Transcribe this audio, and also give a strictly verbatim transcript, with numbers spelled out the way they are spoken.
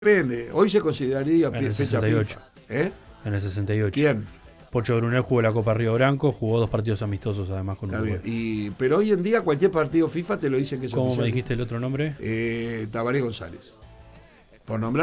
Depende, hoy se consideraría En el fecha sesenta y ocho. FIFA. ¿Eh? En el sesenta y ocho. ¿Quién? Pocho Brunel jugó la Copa Río Branco, jugó dos partidos amistosos además con Está Uruguay. bien. Y, pero hoy en día cualquier partido FIFA te lo dicen que es ¿Cómo oficial. me dijiste el otro nombre? Eh, Tabaré González. Por nombrar